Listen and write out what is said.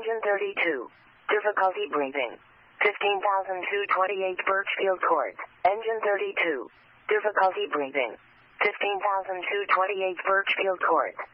Engine 32. Difficulty breathing. 15,228 Birchfield Court. Engine 32. Difficulty breathing. 15,228 Birchfield Court.